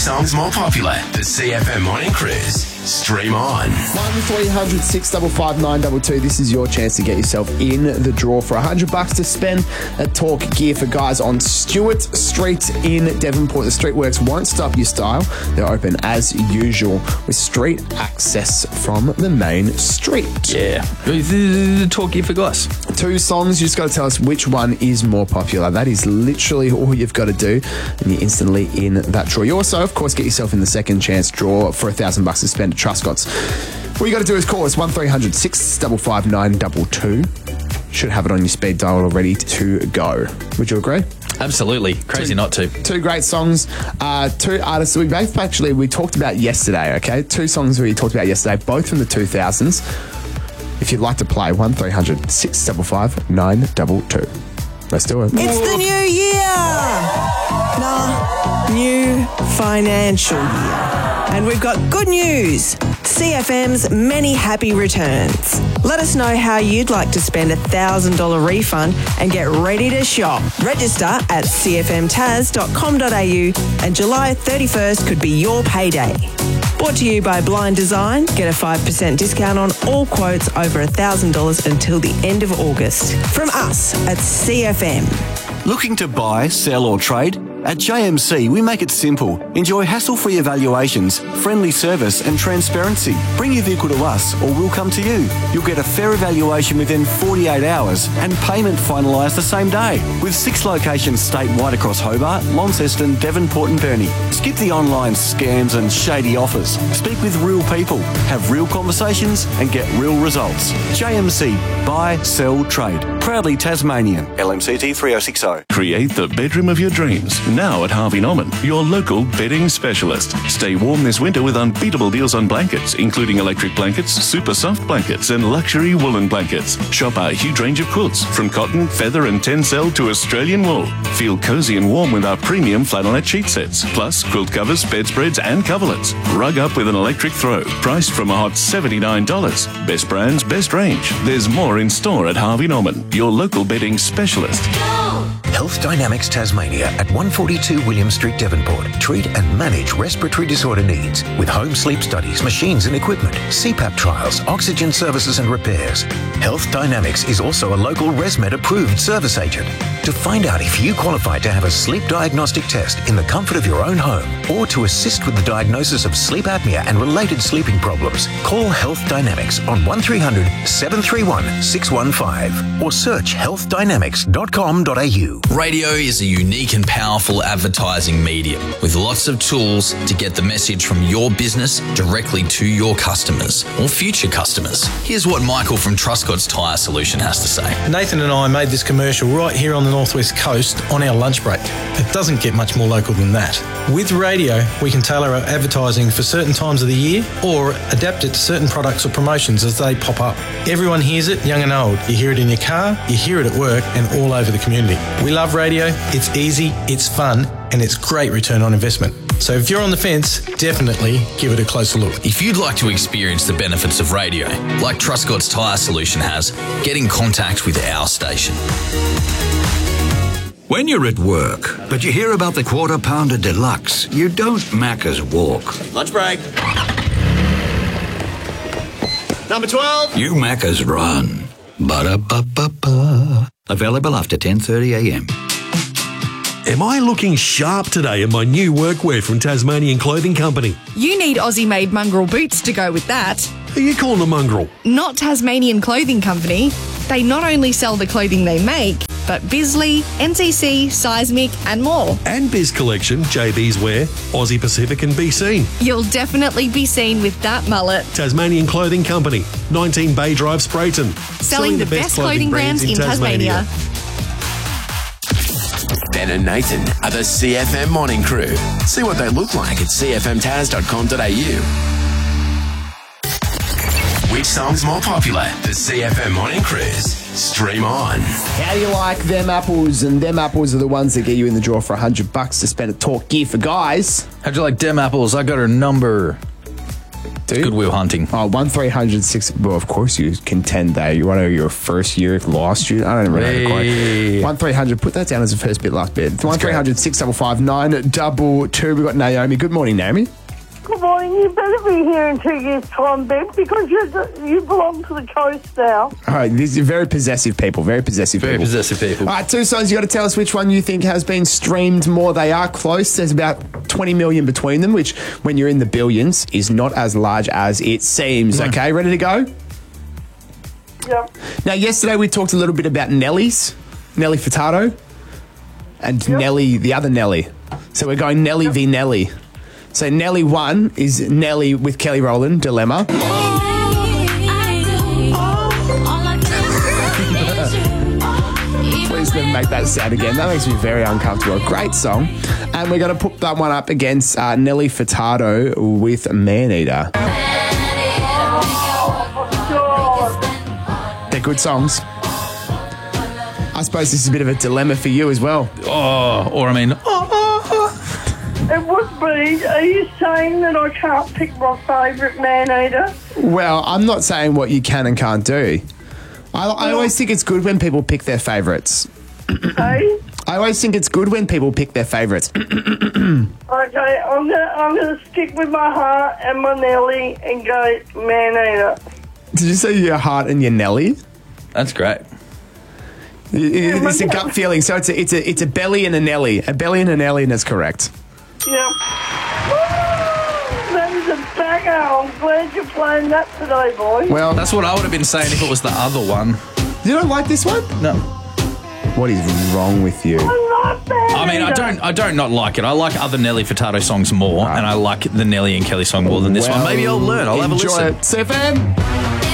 songs more popular? The CFM Morning Cruise. Stream on. 1300 655 922. This is your chance to get yourself in the draw for $100 to spend at Talk Gear for Guys on Stewart Street in Devonport. The Streetworks won't stop your style. They're open as usual with street access from the main street. Yeah. Talk Gear for Guys. 2 songs. You just got to tell us which one is more popular. That is literally all you've got to do, and you're instantly in that draw. You also, of course, get yourself in the second chance draw for $1,000 to spend at Truscott's. All you got to do is call us 1300 655 922. Should have it on your speed dial already to go. Would you agree? Absolutely. Crazy not to. 2 great songs. 2 artists that we talked about yesterday, okay? 2 songs we talked about yesterday, both from the 2000s. If you'd like to play, 1300 655 922. Let's do it. It's the new year! New financial year. And we've got good news. CFM's many happy returns. Let us know how you'd like to spend a $1,000 refund and get ready to shop. Register at cfmtaz.com.au and July 31st could be your payday. Brought to you by Blind Design. Get a 5% discount on all quotes over $1,000 until the end of August. From us at CFM. Looking to buy, sell or trade? At JMC, we make it simple. Enjoy hassle-free evaluations, friendly service and transparency. Bring your vehicle to us or we'll come to you. You'll get a fair evaluation within 48 hours and payment finalised the same day. With 6 locations statewide across Hobart, Launceston, Devonport and Burnie. Skip the online scams and shady offers. Speak with real people, have real conversations and get real results. JMC. Buy, sell, trade. Proudly Tasmanian. LMCT 3060. Create the bedroom of your dreams. Now at Harvey Norman, your local bedding specialist. Stay warm this winter with unbeatable deals on blankets, including electric blankets, super soft blankets, and luxury woolen blankets. Shop our huge range of quilts, from cotton, feather, and tencel to Australian wool. Feel cozy and warm with our premium flannelette sheet sets, plus quilt covers, bedspreads, and coverlets. Rug up with an electric throw, priced from a hot $79. Best brands, best range. There's more in store at Harvey Norman, your local bedding specialist. Health Dynamics Tasmania at 142 William Street, Devonport. Treat and manage respiratory disorder needs with home sleep studies, machines and equipment, CPAP trials, oxygen services and repairs. Health Dynamics is also a local ResMed approved service agent. To find out if you qualify to have a sleep diagnostic test in the comfort of your own home or to assist with the diagnosis of sleep apnea and related sleeping problems, call Health Dynamics on 1300 731 615 or search healthdynamics.com.au. Radio is a unique and powerful advertising medium with lots of tools to get the message from your business directly to your customers or future customers. Here's what Michael from Truscott's Tyre Solution has to say. Nathan and I made this commercial right here on the Northwest Coast on our lunch break. It doesn't get much more local than that. With radio, we can tailor our advertising for certain times of the year or adapt it to certain products or promotions as they pop up. Everyone hears it, young and old. You hear it in your car, you hear it at work and all over the community. We love radio, it's easy, it's fun, and it's great return on investment. So if you're on the fence, definitely give it a closer look. If you'd like to experience the benefits of radio, like Truscott's Tyre Solution has, get in contact with our station. When you're at work, but you hear about the Quarter Pounder Deluxe, you don't Macca's walk. Lunch break. Number 12. You Macca's run. Ba-da-ba-ba-ba. Available after 10:30am. Am I looking sharp today in my new workwear from Tasmanian Clothing Company? You need Aussie-made mongrel boots to go with that. Who are you calling a mongrel? Not Tasmanian Clothing Company. They not only sell the clothing they make, but Bisley, NCC, Seismic and more. And Biz Collection, JB's Wear, Aussie Pacific and BC. You'll definitely be seen with that mullet. Tasmanian Clothing Company, 19 Bay Drive, Sprayton. Selling the best clothing brands in Tasmania. Ben and Nathan are the CFM Morning Crew. See what they look like at cfmtaz.com.au. Which song's more popular? The CFM Morning Cruise. Stream on. How do you like them apples? And them apples are the ones that get you in the draw for $100 to spend at Talk Gear for Guys. How'd you like them apples? I got her number. Do you? Goodwill Hunting. Oh, 1300 6. Well, of course you contend there. You want to your first year last year? I don't even know the quote. 1300. Put that down as the first bit, last bit. 1300 655 922. We've got Naomi. Good morning, Naomi. Good morning. You better be here in 2 years' time, Ben, because you belong to the coast now. All right, these are very possessive people. Very possessive people. All right, two songs. You got to tell us which one you think has been streamed more. They are close. There's about 20 million between them, which, when you're in the billions, is not as large as it seems. Okay, ready to go? Yep. Now, yesterday we talked a little bit about Nelly's, Nelly Furtado, and Nelly, the other Nelly. So we're going Nelly v Nelly. So Nelly 1 is Nelly with Kelly Rowland, Dilemma. Please never make that sound again. That makes me very uncomfortable. A great song. And we're going to put that one up against Nelly Furtado with Maneater. They're good songs. I suppose this is a bit of a dilemma for you as well. It would be. Are you saying that I can't pick my favourite man-eater? Well, I'm not saying what you can and can't do. I always think it's good when people pick their favourites. Hey? I always think it's good when people pick their favourites. Okay, I'm gonna stick with my heart and my Nelly and go man-eater. Did you say your heart and your Nelly? That's great. It's a gut feeling. So it's a belly and a Nelly. A belly and a Nelly, and that's correct. Yep. That is a banger. I'm glad you're playing that today, boy. Well, that's what I would have been saying if it was the other one. You don't like this one? No. What is wrong with you? I mean, I don't not like it. I like other Nelly Furtado songs more, and I like the Nelly and Kelly song more than this one. Maybe I'll learn. I'll have a listen. Enjoy it. CFM.